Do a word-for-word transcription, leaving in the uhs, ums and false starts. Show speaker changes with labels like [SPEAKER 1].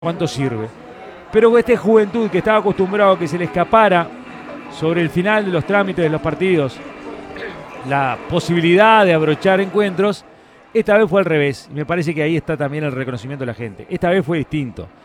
[SPEAKER 1] cuánto sirve. Pero esta juventud que estaba acostumbrado a que se le escapara sobre el final de los trámites de los partidos la posibilidad de abrochar encuentros, esta vez fue al revés. Me parece que ahí está también el reconocimiento de la gente. Esta vez fue distinto.